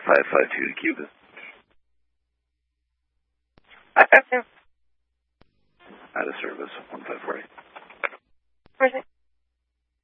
552 to Cuba. Out of service, 1540. Where's it?